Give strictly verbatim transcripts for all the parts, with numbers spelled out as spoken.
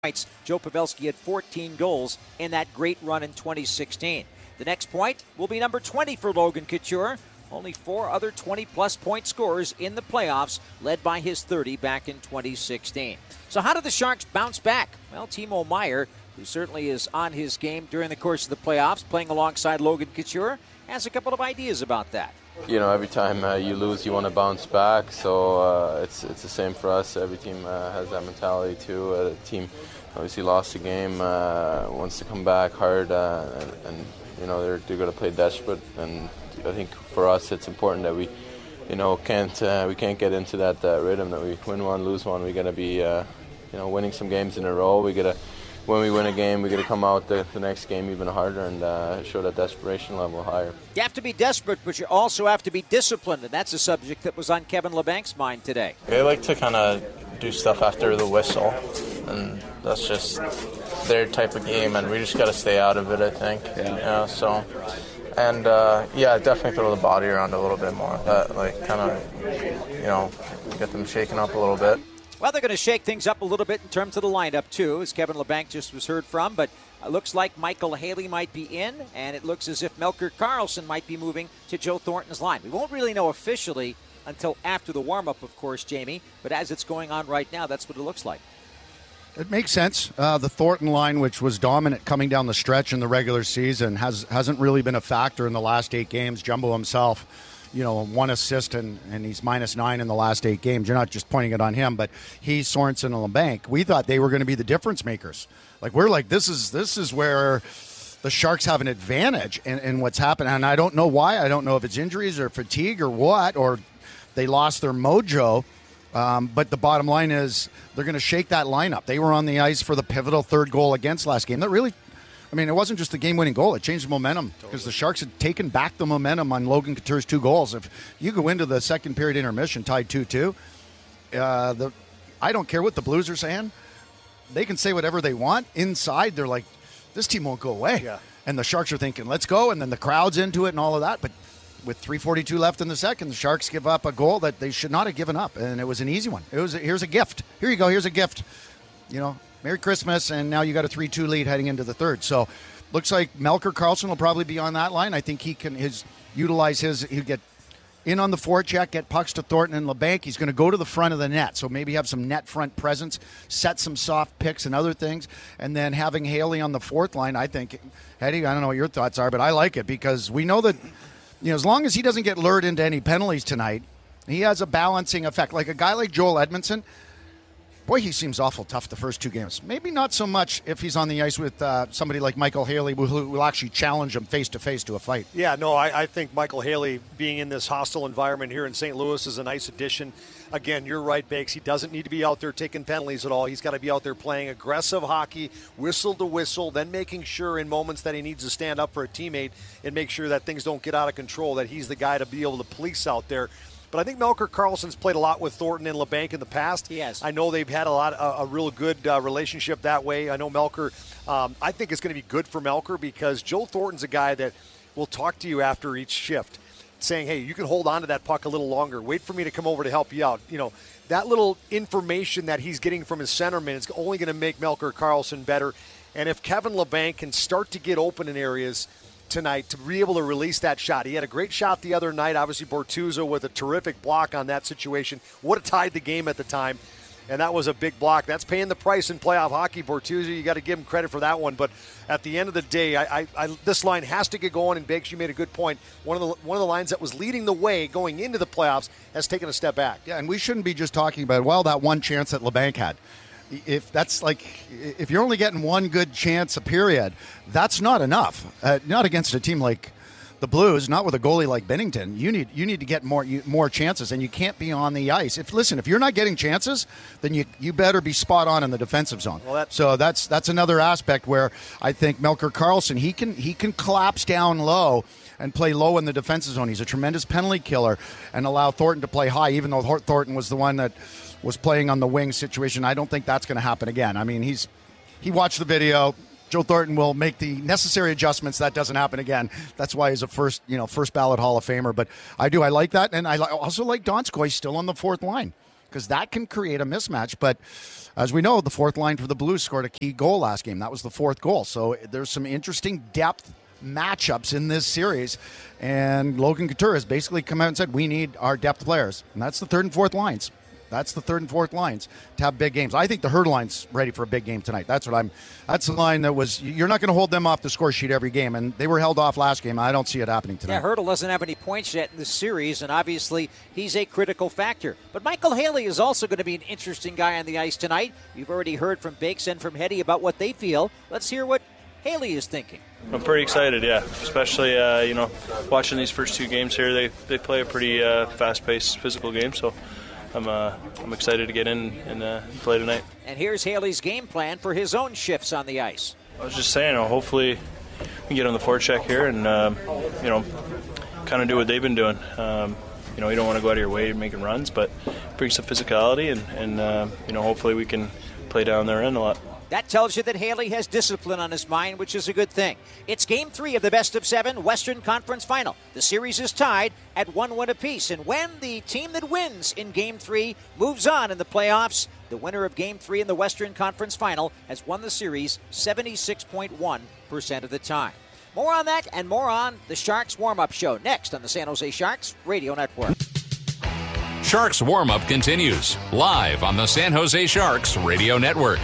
points. Joe Pavelski had fourteen goals in that great run in twenty sixteen. The next point will be number twenty for Logan Couture. Only four other twenty-plus point scorers in the playoffs, led by his thirty back in twenty sixteen. So how did the Sharks bounce back? Well, Timo Meier, who certainly is on his game during the course of the playoffs, playing alongside Logan Couture, has a couple of ideas about that. You know, every time uh, you lose, you want to bounce back. So uh, it's it's the same for us. Every team uh, has that mentality too. Uh, the team obviously lost the game, uh, wants to come back hard, uh, and, and you know they're they're going to play desperate. And I think for us, it's important that we, you know, can't uh, we can't get into that uh, rhythm that we win one, lose one. We got to be, uh, you know, winning some games in a row. We got to. When we win a game, we got to come out the, the next game even harder and uh, show that desperation level higher. You have to be desperate, but you also have to be disciplined, and that's a subject that was on Kevin Labanc's mind today. They like to kind of do stuff after the whistle, and that's just their type of game, and we just got to stay out of it, I think. Yeah. You know, so, and uh, yeah, definitely throw the body around a little bit more. That like kind of, you know, get them shaken up a little bit. Well, they're going to shake things up a little bit in terms of the lineup, too, as Kevin Labanc just was heard from. But it looks like Michael Haley might be in, and it looks as if Melker Karlsson might be moving to Joe Thornton's line. We won't really know officially until after the warm-up, of course, Jamie. But as it's going on right now, that's what it looks like. It makes sense. Uh, the Thornton line, which was dominant coming down the stretch in the regular season, has, hasn't really been a factor in the last eight games. Jumbo himself, you know, one assist, and, and he's minus nine in the last eight games. You're not just pointing it on him, but he, Sorensen, and Labanc, we thought they were going to be the difference makers. Like, we're like, this is this is where the Sharks have an advantage in, in what's happened. And I don't know why. I don't know if it's injuries or fatigue or what, or they lost their mojo. Um, but the bottom line is they're going to shake that lineup. They were on the ice for the pivotal third goal against last game. That really, I mean, it wasn't just the game-winning goal. It changed the momentum because totally. The Sharks had taken back the momentum on Logan Couture's two goals. If you go into the second period intermission tied two two, uh, the I don't care what the Blues are saying. They can say whatever they want. Inside, they're like, this team won't go away. Yeah. And the Sharks are thinking, let's go. And then the crowd's into it and all of that. But with three forty-two left in the second, the Sharks give up a goal that they should not have given up. And it was an easy one. It was a, here's a gift. Here you go. Here's a gift. You know, Merry Christmas, and now you got a three two lead heading into the third. So looks like Melker Karlsson will probably be on that line. I think he can his utilize his he'll get in on the forecheck, get pucks to Thornton and Labanc. He's going to go to the front of the net, so maybe have some net front presence, set some soft picks and other things, and then having Haley on the fourth line. I think, Eddie, I don't know what your thoughts are, but I like it because we know that, you know, as long as he doesn't get lured into any penalties tonight, he has a balancing effect. Like a guy like Joel Edmondson, boy, he seems awful tough the first two games. Maybe not so much if he's on the ice with uh, somebody like Michael Haley who who will actually challenge him face-to-face to a fight. Yeah, no, I, I think Michael Haley being in this hostile environment here in Saint Louis is a nice addition. Again, you're right, Bakes. He doesn't need to be out there taking penalties at all. He's got to be out there playing aggressive hockey, whistle to whistle, then making sure in moments that he needs to stand up for a teammate and make sure that things don't get out of control, that he's the guy to be able to police out there. But I think Melker Karlsson's played a lot with Thornton and Labanc in the past. Yes. I know they've had a lot, a, a real good uh, relationship that way. I know Melker, um, I think it's going to be good for Melker because Joe Thornton's a guy that will talk to you after each shift saying, hey, you can hold on to that puck a little longer. Wait for me to come over to help you out. You know, that little information that he's getting from his centerman is only going to make Melker Karlsson better. And if Kevin Labanc can start to get open in areas tonight to be able to release that shot. He had a great shot the other night. Obviously, Bortuzzo with a terrific block on that situation. Would have tied the game at the time, and that was a big block. That's paying the price in playoff hockey. Bortuzzo, you got to give him credit for that one. But at the end of the day, I, I, I, this line has to get going. And Bakes, you made a good point. One of the one of the lines that was leading the way going into the playoffs has taken a step back. Yeah, and we shouldn't be just talking about well that one chance that Labanc had. If that's like, if you're only getting one good chance a period, that's not enough. Uh, not against a team like the Blues, not with a goalie like Bennington. You need you need to get more you, more chances, and you can't be on the ice. If listen, if you're not getting chances, then you you better be spot on in the defensive zone. Well, that, so that's that's another aspect where I think Melker Karlsson he can he can collapse down low and play low in the defensive zone. He's a tremendous penalty killer, and allow Thornton to play high, even though Thornton was the one that was playing on the wing situation. I don't think that's going to happen again. I mean, he's he watched the video. Joe Thornton will make the necessary adjustments. That doesn't happen again. That's why he's a first, you know, first ballot Hall of Famer. But I do, I like that, and I also like Donskoy still on the fourth line. because that can create a mismatch. But as we know, the fourth line for the Blues scored a key goal last game. That was the fourth goal. So there's some interesting depth matchups in this series. And Logan Couture has basically come out and said, we need our depth players. And that's the third and fourth lines. That's the third and fourth lines to have big games. I think the Herd line's ready for a big game tonight. That's what I'm. That's the line that was. You're not going to hold them off the score sheet every game, and they were held off last game. I don't see it happening tonight. Yeah, Hurdle doesn't have any points yet in the series, and obviously he's a critical factor. But Michael Haley is also going to be an interesting guy on the ice tonight. You've already heard from Bakes and from Hetty about what they feel. Let's hear what Haley is thinking. I'm pretty excited, yeah. Especially, uh, you know, watching these first two games here. They they play a pretty uh, fast-paced, physical game, so. I'm uh, I'm excited to get in and uh, play tonight. And here's Haley's game plan for his own shifts on the ice. I was just saying, you know, hopefully we can get on the forecheck here and, um, you know, kind of do what they've been doing. Um, you know, you don't want to go out of your way making runs, but bring some physicality and, and uh, you know, hopefully we can play down their end a lot. That tells you that Haley has discipline on his mind, which is a good thing. It's Game three of the Best of Seven Western Conference Final. The series is tied at one win apiece, and when the team that wins in Game three moves on in the playoffs, the winner of Game three in the Western Conference Final has won the series seventy-six point one percent of the time. More on that and more on the Sharks Warm-Up Show next on the San Jose Sharks Radio Network. Sharks Warm-Up continues live on the San Jose Sharks Radio Network.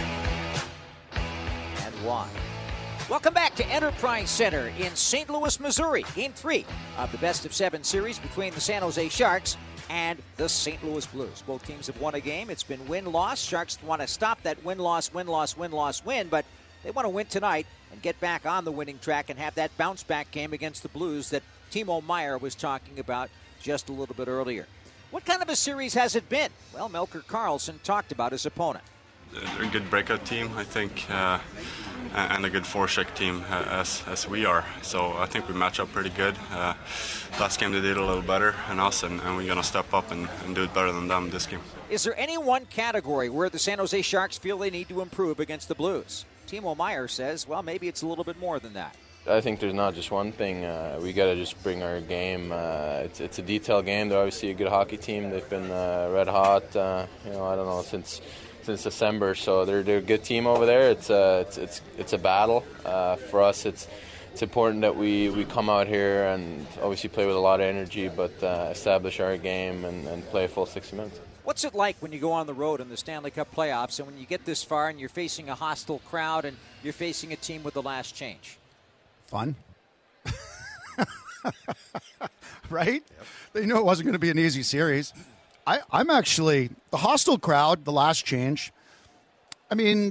Why? Welcome back to Enterprise Center in Saint Louis, Missouri. Game three of the Best of Seven series between the San Jose Sharks and the Saint Louis Blues. Both teams have won a game. It's been win-loss. Sharks want to stop that win-loss, win-loss, win-loss, win, but they want to win tonight and get back on the winning track and have that bounce-back game against the Blues that Timo Meier was talking about just a little bit earlier. What kind of a series has it been? Well, Melker Karlsson talked about his opponent. They're a good breakout team, I think, uh, and a good forecheck team uh, as as we are. So I think we match up pretty good. Uh, last game they did a little better than us, and, and we're going to step up and, and do it better than them this game. Is there any one category where the San Jose Sharks feel they need to improve against the Blues? Timo Meier says, well, maybe it's a little bit more than that. I think there's not just one thing. Uh, we got to just bring our game. Uh, it's it's a detailed game. They're obviously a good hockey team. They've been uh, red hot. Uh, you know, I don't know since. Since December, so they're, they're a good team over there. It's a it's it's, it's a battle uh, for us. It's it's important that we, we come out here and obviously play with a lot of energy, but uh, establish our game and, and play a full sixty minutes. What's it like when you go on the road in the Stanley Cup playoffs and when you get this far and you're facing a hostile crowd and you're facing a team with the last change? Fun. Right? Yep. They knew it wasn't going to be an easy series. I, I'm actually, the hostile crowd, the last change, I mean,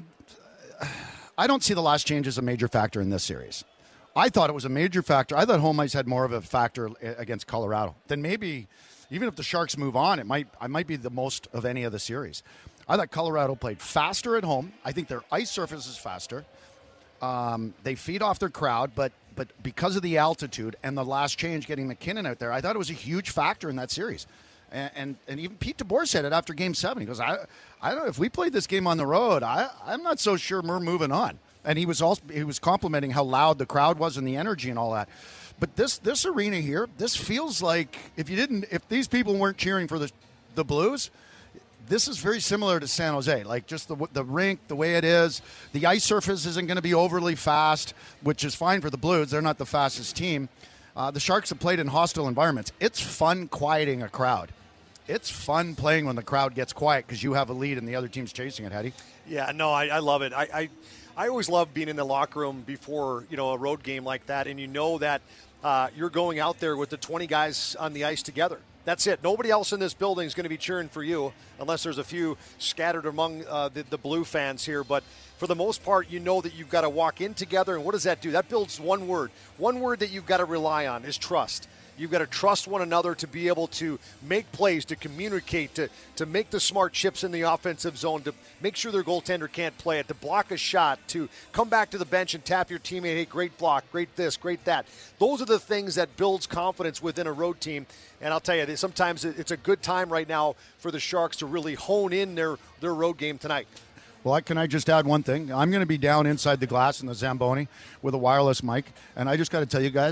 I don't see the last change as a major factor in this series. I thought it was a major factor. I thought home ice had more of a factor against Colorado. Then maybe, even if the Sharks move on, it might I might be the most of any of the series. I thought Colorado played faster at home. I think their ice surface is faster. Um, they feed off their crowd, but but because of the altitude and the last change getting McKinnon out there, I thought it was a huge factor in that series. And, and and even Pete DeBoer said it after Game Seven. He goes, I I don't know if we played this game on the road. I I'm not so sure we're moving on. And he was also he was complimenting how loud the crowd was and the energy and all that. But this this arena here, this feels like if you didn't if these people weren't cheering for the the Blues, this is very similar to San Jose. Like just the the rink, the way it is, the ice surface isn't going to be overly fast, which is fine for the Blues. They're not the fastest team. Uh, the Sharks have played in hostile environments. It's fun quieting a crowd. It's fun playing when the crowd gets quiet because you have a lead and the other team's chasing it, Hetty. Yeah, no, I, I love it. I, I I always love being in the locker room before, you know, a road game like that, and you know that uh, you're going out there with the twenty guys on the ice together. That's it. Nobody else in this building is going to be cheering for you unless there's a few scattered among uh, the, the Blue fans here. But for the most part, you know that you've got to walk in together. And what does that do? That builds one word. One word that you've got to rely on is trust. You've got to trust one another to be able to make plays, to communicate, to, to make the smart chips in the offensive zone, to make sure their goaltender can't play it, to block a shot, to come back to the bench and tap your teammate, hey, great block, great this, great that. Those are the things that builds confidence within a road team. And I'll tell you, sometimes it's a good time right now for the Sharks to really hone in their, their road game tonight. Well, can I just add one thing? I'm going to be down inside the glass in the Zamboni with a wireless mic, and I just got to tell you guys,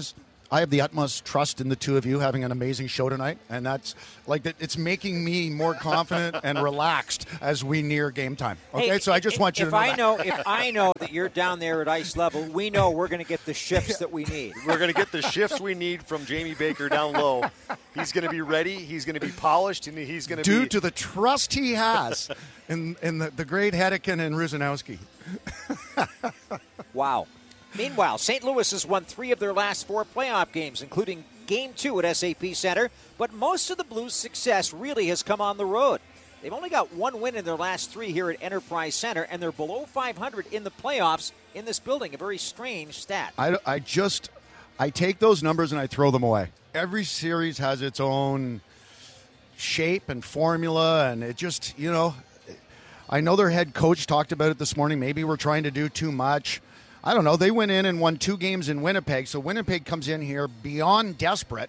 I have the utmost trust in the two of you having an amazing show tonight, and that's like that. It's making me more confident and relaxed as we near game time. Okay, hey, so I just if, want you if to know I that. know if I know that you're down there at ice level, we know we're going to get the shifts that we need. We're going to get the shifts we need from Jamie Baker down low. He's going to be ready. He's going to be polished, and he's going to due be to the trust he has in in the, the great Hedeken and Rusanowski. Wow. Meanwhile, Saint Louis has won three of their last four playoff games, including Game two at S A P Center, but most of the Blues' success really has come on the road. They've only got one win in their last three here at Enterprise Center, and they're below five hundred in the playoffs in this building, a very strange stat. I, I just, I take those numbers and I throw them away. Every series has its own shape and formula, and it just, you know, I know their head coach talked about it this morning. Maybe we're trying to do too much. I don't know. They went in and won two games in Winnipeg, so Winnipeg comes in here beyond desperate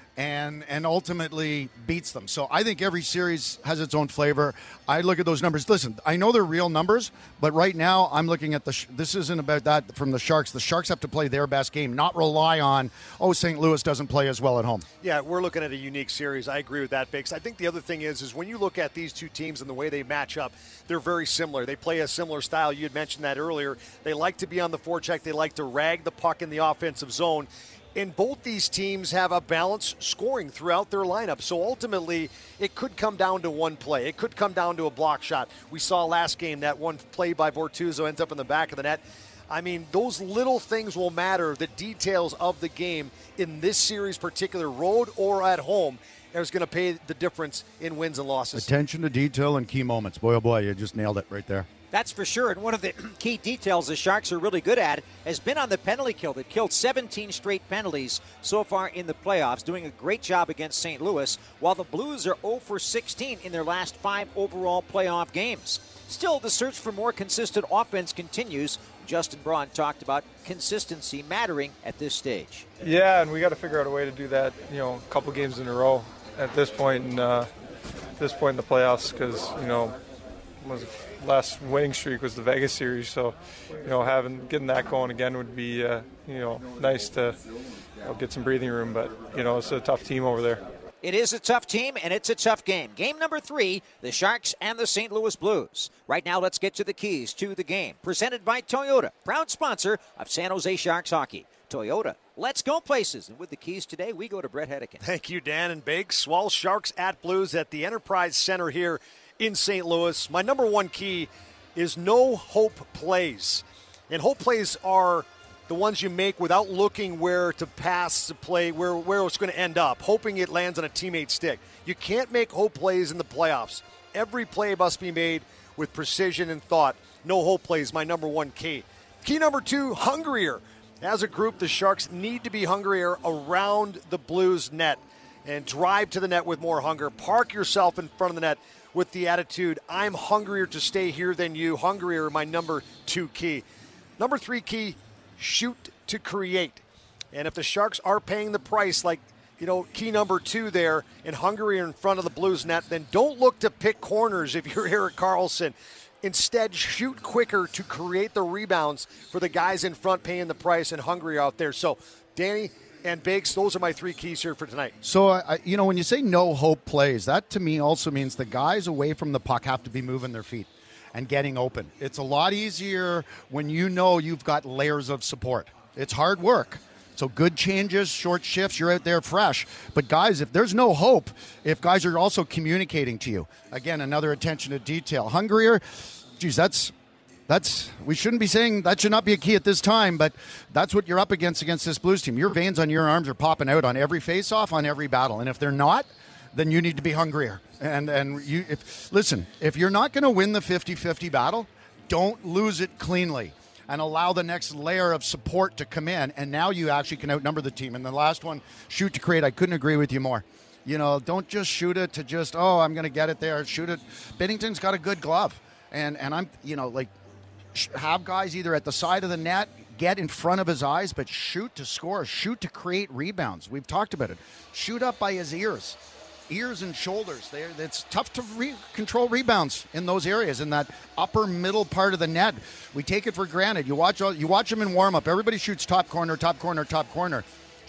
and and ultimately beats them. So I think every series has its own flavor. I look at those numbers. Listen, I know they're real numbers, but right now I'm looking at the – this isn't about that from the Sharks. The Sharks have to play their best game, not rely on, oh, Saint Louis doesn't play as well at home. Yeah, we're looking at a unique series. I agree with that, Biggs. I think the other thing is, is when you look at these two teams and the way they match up, they're very similar. They play a similar style. You had mentioned that earlier. They like to be on the forecheck. They like to rag the puck in the offensive zone. And both these teams have a balanced scoring throughout their lineup. So ultimately, it could come down to one play. It could come down to a block shot. We saw last game that one play by Bortuzzo ends up in the back of the net. I mean, those little things will matter. The details of the game in this series, particular road or at home, is going to pay the difference in wins and losses. Attention to detail and key moments. Boy, oh boy, you just nailed it right there. That's for sure. And one of the key details the Sharks are really good at has been on the penalty kill. They've killed seventeen straight penalties so far in the playoffs, doing a great job against Saint Louis, while the Blues are oh for sixteen in their last five overall playoff games. Still, the search for more consistent offense continues. Justin Braun talked about consistency mattering at this stage. Yeah, and we got to figure out a way to do that, you know, a couple games in a row at this point in, uh, this point in the playoffs because, you know, was last winning streak was the Vegas series, so you know having getting that going again would be uh, you know nice to you know, get some breathing room. But you know it's a tough team over there. It is a tough team, and it's a tough game. Game number three, the Sharks and the Saint Louis Blues. Right now, let's get to the keys to the game. Presented by Toyota, proud sponsor of San Jose Sharks hockey. Toyota, let's go places. And with the keys today, we go to Brett Hedeken. Thank you, Dan and Biggs. Swell Sharks at Blues at the Enterprise Center here in Saint Louis. My number one key is no hope plays. And hope plays are the ones you make without looking where to pass the play, where, where it's going to end up, hoping it lands on a teammate's stick. You can't make hope plays in the playoffs. Every play must be made with precision and thought. No hope plays, my number one key. Key number two, hungrier. As a group, the Sharks need to be hungrier around the Blues net and drive to the net with more hunger. Park yourself in front of the net with the attitude, I'm hungrier to stay here than you. Hungrier, my number two key. Number three key, shoot to create. And if the Sharks are paying the price, like, you know, key number two there, and hungrier in front of the Blues net, then don't look to pick corners if you're Erik Karlsson. Instead, shoot quicker to create the rebounds for the guys in front paying the price and hungry out there. So, Danny and Biggs, those are my three keys here for tonight. So, uh, you know, when you say no hope plays, that to me also means the guys away from the puck have to be moving their feet and getting open. It's a lot easier when you know you've got layers of support. It's hard work. So good changes, short shifts, you're out there fresh. But guys, if there's no hope, if guys are also communicating to you, again, another attention to detail. Hungrier, geez, that's, that's, we shouldn't be saying that should not be a key at this time, but that's what you're up against against this Blues team. Your veins on your arms are popping out on every face-off, on every battle. And if they're not, then you need to be hungrier. And and you, if listen, if you're not going to win the fifty-fifty battle, don't lose it cleanly and allow the next layer of support to come in. And now you actually can outnumber the team. And the last one, shoot to create. I couldn't agree with you more. You know, don't just shoot it to just, oh, I'm going to get it there. Shoot it. Binnington's got a good glove. And, and I'm, you know, like, have guys either at the side of the net, get in front of his eyes, but shoot to score, shoot to create rebounds. We've talked about it. Shoot up by his ears. Ears and shoulders. They're, it's tough to re- control rebounds in those areas, in that upper middle part of the net. We take it for granted. You watch you watch them in warm-up. Everybody shoots top corner, top corner, top corner.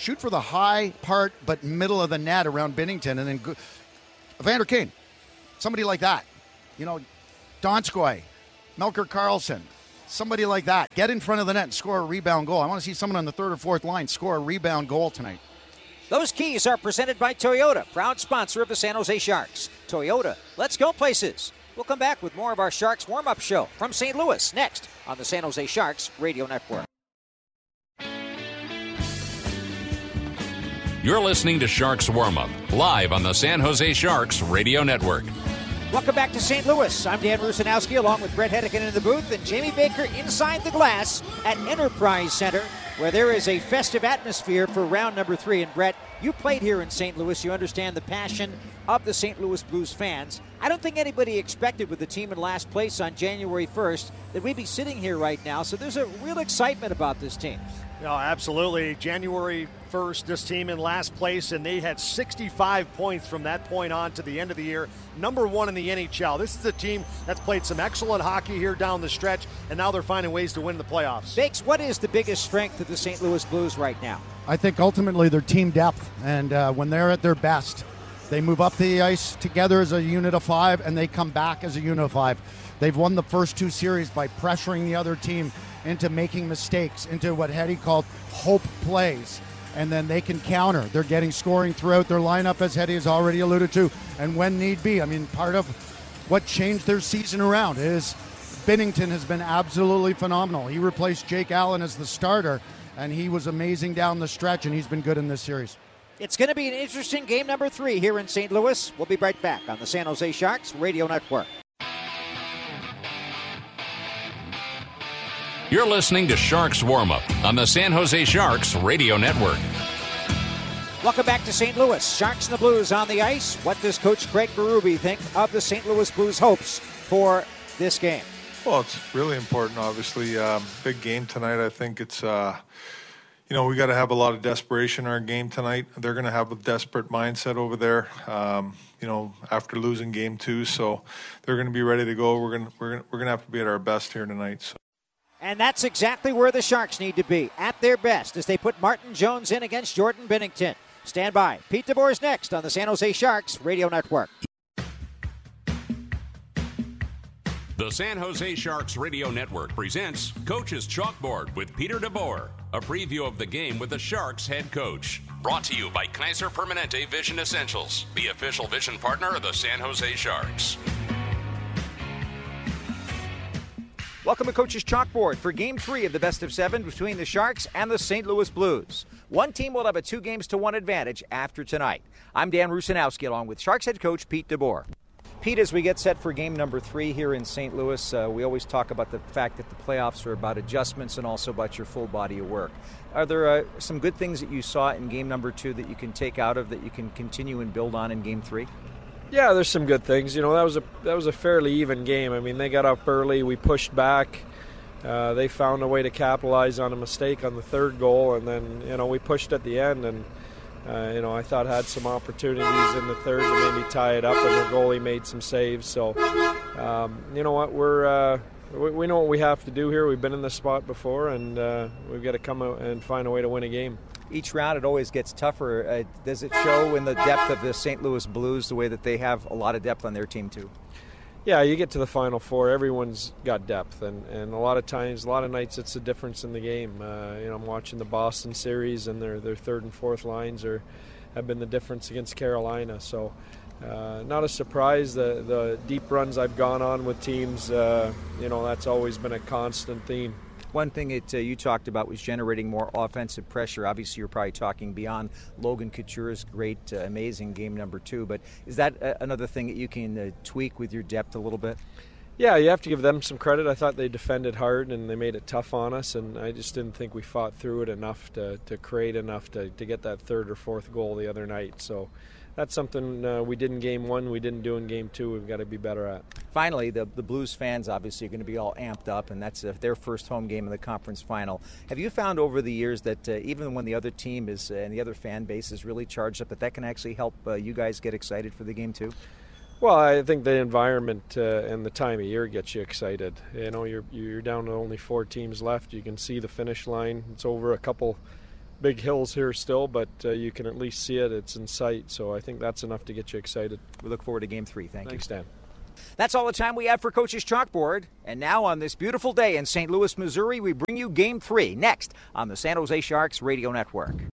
shoot for the high part but middle of the net around Binnington, and then go, Evander Kane, somebody like that. You know, Donskoy, Melker Karlsson, somebody like that. Get in front of the net and score a rebound goal. I want to see someone on the third or fourth line score a rebound goal tonight. Those keys are presented by Toyota, proud sponsor of the San Jose Sharks. Toyota, let's go places. We'll come back with more of our Sharks warm-up show from Saint Louis next on the San Jose Sharks Radio Network. You're listening to Sharks Warm-Up, live on the San Jose Sharks Radio Network. Welcome back to Saint Louis. I'm Dan Rusanowski along with Brett Hedican in the booth and Jamie Baker inside the glass at Enterprise Center, where there is a festive atmosphere for round number three. And Brett, you played here in Saint Louis. You understand the passion of the Saint Louis Blues fans. I don't think anybody expected with the team in last place on January first that we'd be sitting here right now. So there's a real excitement about this team. No, absolutely. January first, this team in last place, and they had sixty-five points from that point on to the end of the year. Number one in the N H L. This is a team that's played some excellent hockey here down the stretch, and now they're finding ways to win the playoffs. Bakes, what is the biggest strength of the Saint Louis Blues right now? I think ultimately their team depth, and uh, when they're at their best, they move up the ice together as a unit of five, and they come back as a unit of five. They've won the first two series by pressuring the other team into making mistakes, into what Hetty called hope plays, and then they can counter. They're getting scoring throughout their lineup, as Hetty has already alluded to, and when need be. I mean, part of what changed their season around is Binnington has been absolutely phenomenal. He replaced Jake Allen as the starter, and he was amazing down the stretch, and he's been good in this series. It's going to be an interesting game number three here in Saint Louis. We'll be right back on the San Jose Sharks Radio Network. You're listening to Sharks Warm-Up on the San Jose Sharks Radio Network. Welcome back to Saint Louis. Sharks and the Blues on the ice. What does Coach Craig Berube think of the Saint Louis Blues' hopes for this game? Well, it's really important, obviously. Um, big game tonight. I think it's, uh, you know, we got to have a lot of desperation in our game tonight. They're going to have a desperate mindset over there, um, you know, after losing game two. So they're going to be ready to go. We're going to, we're going to, we're going to have to be at our best here tonight. So. And that's exactly where the Sharks need to be, at their best, as they put Martin Jones in against Jordan Binnington. Stand by. Pete DeBoer's next on the San Jose Sharks Radio Network. The San Jose Sharks Radio Network presents Coach's Chalkboard with Peter DeBoer, a preview of the game with the Sharks head coach. Brought to you by Kaiser Permanente Vision Essentials, the official vision partner of the San Jose Sharks. Welcome to Coach's Chalkboard for Game three of the best of seven between the Sharks and the Saint Louis Blues. One team will have a two games to one advantage after tonight. I'm Dan Rusanowski along with Sharks head coach Pete DeBoer. Pete, as we get set for game number three here in Saint Louis, uh, we always talk about the fact that the playoffs are about adjustments and also about your full body of work. Are there uh, some good things that you saw in game number two that you can take out of that you can continue and build on in game three? Yeah, there's some good things. You know, that was a that was a fairly even game. I mean, they got up early. We pushed back. Uh, they found a way to capitalize on a mistake on the third goal, and then, you know, we pushed at the end. And, uh, you know, I thought had some opportunities in the third to maybe tie it up, and the goalie made some saves. So, um, you know what, we're uh, we, we know what we have to do here. We've been in this spot before, and uh, we've got to come out and find a way to win a game. Each round it always gets tougher. Uh, does it show in the depth of the Saint Louis Blues the way that they have a lot of depth on their team too? Yeah, you get to the Final Four, everyone's got depth, and, and a lot of times, a lot of nights it's a difference in the game. Uh, you know, I'm watching the Boston series, and their their third and fourth lines are have been the difference against Carolina. So, uh, not a surprise. The the deep runs I've gone on with teams, uh, you know, that's always been a constant theme. One thing that uh, you talked about was generating more offensive pressure. Obviously, you're probably talking beyond Logan Couture's great, uh, amazing game number two. But is that uh, another thing that you can uh, tweak with your depth a little bit? Yeah, you have to give them some credit. I thought they defended hard and they made it tough on us, and I just didn't think we fought through it enough to, to create enough to, to get that third or fourth goal the other night. So that's something uh, we did in game one, we didn't do in game two. We've got to be better at. Finally, the, the Blues fans obviously are going to be all amped up, and that's uh, their first home game in the conference final. Have you found over the years that uh, even when the other team is uh, and the other fan base is really charged up, that that can actually help uh, you guys get excited for the game too? Well, I think the environment uh, and the time of year gets you excited. You know, you're you're down to only four teams left. You can see the finish line. It's over a couple big hills here still, but uh, you can at least see it. It's in sight, so I think that's enough to get you excited. We look forward to Game three. Thank Thanks, you. Dan. That's all the time we have for Coach's Chalkboard. And now on this beautiful day in Saint Louis, Missouri, we bring you Game three next on the San Jose Sharks Radio Network.